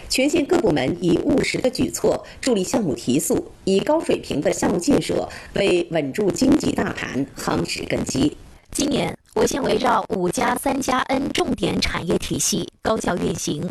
全县各部门以务实的举措助力项目提速，以高水平的项目建设为稳住经济大盘夯实根基。 今年，我县围绕5+3+N 重点产业体系，高效运行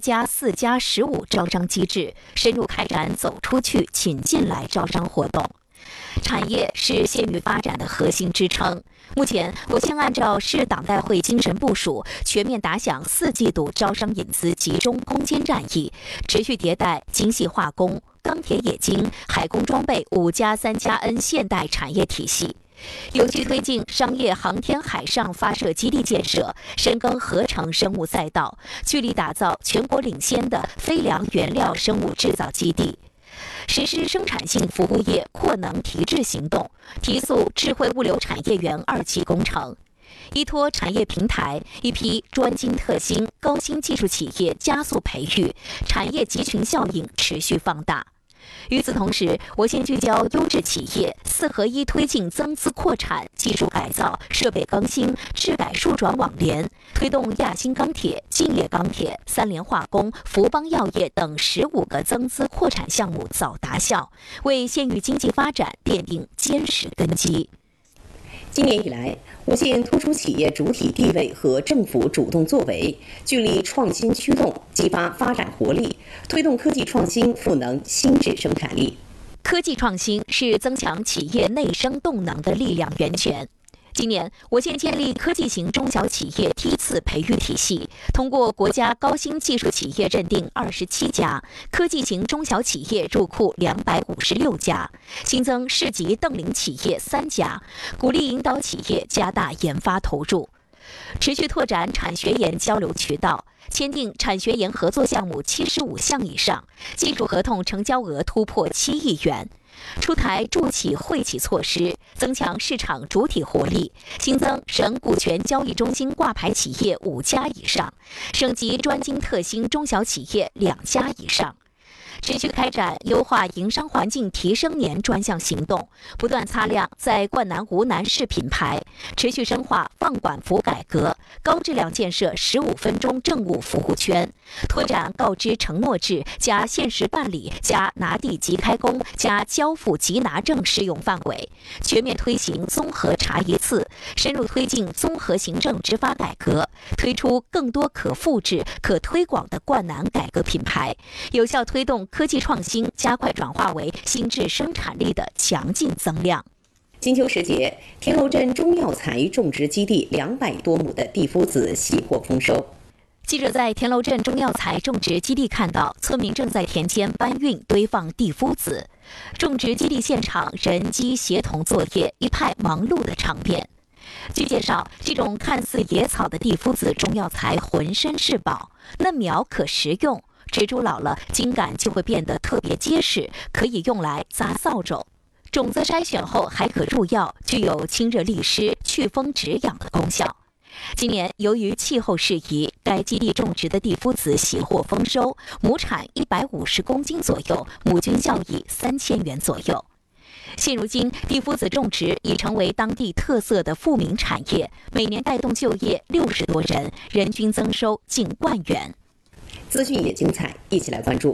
10+4+15招商机制，深入开展走出去、请进来招商活动。产业是县域发展的核心支撑。目前，我县按照市党代会精神部署，全面打响4季度招商引资集中攻坚战役，持续迭代精细化工、钢铁冶金、海工装备5+3+N 现代产业体系。有序推进商业航天海上发射基地建设，深耕合成生物赛道，聚力打造全国领先的非良原料生物制造基地。实施生产性服务业扩能提质行动，提速智慧物流产业园2期工程。依托产业平台，一批专精特新、高新技术企业加速培育，产业集群效应持续放大。与此同时，我县聚焦优质企业4合1推进增资扩产、技术改造、设备更新、质改数转网联，推动亚新钢铁、晋业钢铁、三联化工、福邦药业等15个增资扩产项目早达效，为县域经济发展奠定坚实根基。 今年以来，我县突出企业主体地位和政府主动作为，聚力创新驱动，激发发展活力，推动科技创新赋能新质生产力。 科技创新是增强企业内生动能的力量源泉。今年，我县建立科技型中小企业梯次培育体系，通过国家高新技术企业认定27家，科技型中小企业入库256家，新增市级瞪羚企业3家，鼓励引导企业加大研发投入。持续拓展产学研交流渠道，签订产学研合作项目75项以上，技术合同成交额突破7亿元。出台助企惠企措施，增强市场主体活力，新增省股权交易中心挂牌企业5家以上，省级专精特新中小企业2家以上。持续开展优化营商环境提升年专项行动，不断擦亮在灌南无南市品牌，持续深化放管服改革，高质量建设15分钟政务服务圈，拓展告知承诺制加限时办理加拿地即开工加交付即拿证适用范围，全面推行综合查一次，深入推进综合行政执法改革，推出更多可复制、可推广的灌南改革品牌，有效推动科技创新加快转化为新质生产力的强劲增量。 金秋时节，田楼镇中药材种植基地200多亩的地肤子喜获丰收。 记者在田楼镇中药材种植基地看到，村民正在田间搬运堆放地肤子，种植基地现场人机协同作业，一派忙碌的场面。据介绍，这种看似野草的地肤子中药材浑身是宝，嫩苗可食用，植株老了，茎秆就会变得特别结实，可以用来砸扫帚。种子筛选后还可入药，具有清热利湿、祛风止痒的功效。今年由于气候适宜，该基地种植的地肤子喜获丰收，亩产150公斤左右，亩均效益3000元左右。现如今，地肤子种植已成为当地特色的富民产业，每年带动就业60多人，人均增收近1万元。 资讯也精彩，一起来关注。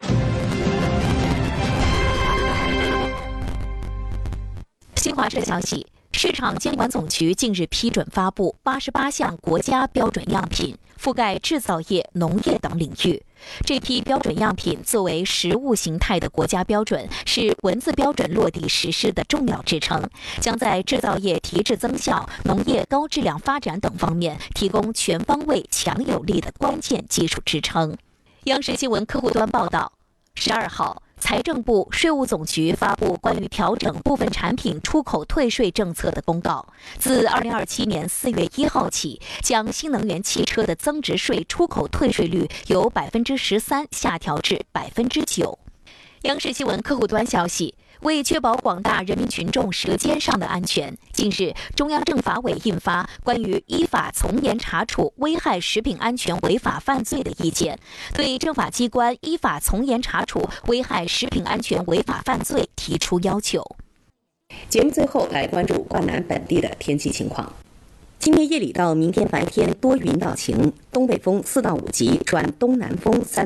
新华社消息，市场监管总局近日批准发布88项国家标准样品，覆盖制造业、农业等领域。这批标准样品作为实物形态的国家标准，是文字标准落地实施的重要支撑，将在制造业提质增效、农业高质量发展等方面提供全方位、强有力的关键技术支撑。央视新闻客户端报道，12号。财政部、税务总局发布关于调整部分产品出口退税政策的公告，自2027年4月1号起，将新能源汽车的增值税出口退税率由13%下调至9%。央视新闻客户端消息，为确保广大人民群众舌尖上的安全，近日中央政法委印发《关于依法从严查处危害食品安全违法犯罪的意见》，对政法机关依法从严查处危害食品安全违法犯罪提出要求。 节目最后来关注灌南本地的天气情况。今天夜里到明天白天多云到晴，东北风4到5级转东南风3